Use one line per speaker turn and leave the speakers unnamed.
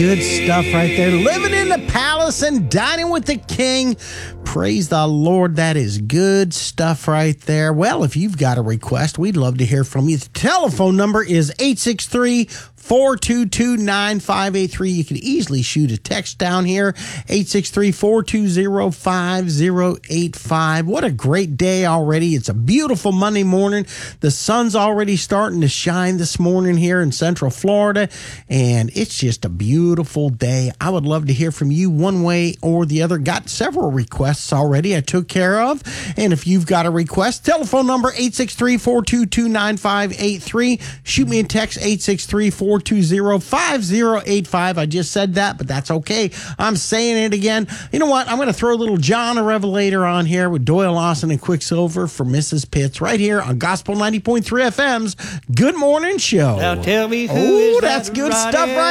good stuff right there. Living in the palace and dining with the king. Praise the Lord. That is good stuff right there. Well, if you've got a request, we'd love to hear from you. The telephone number is 863-422-9583. You can easily shoot a text down here, 863-420-5085. What a great day already. It's a beautiful Monday morning. The sun's already starting to shine this morning here in Central Florida, and it's just a beautiful day. I would love to hear from you one way or the other. Got several requests already I took care of, and if you've got a request, telephone number 863-422-9583. Shoot me a text, 863-420-5085. I just said that, but that's okay. I'm saying it again. You know what? I'm going to throw a little John the Revelator on here with Doyle Lawson and Quicksilver for Mrs. Pitts right here on Gospel 90.3 FM's Good Morning Show.
Now tell me who is
that's
that
good
riding
stuff right